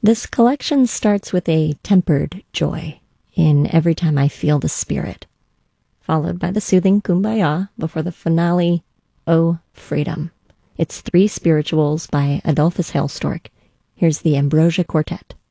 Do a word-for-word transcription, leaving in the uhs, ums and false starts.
This collection starts with a tempered joy in Every Time I Feel the Spirit, followed by the soothing Kumbaya before the finale, Oh Freedom. It's three spirituals by Adolphus Hailstork. Here's the Ambrosia Quartet.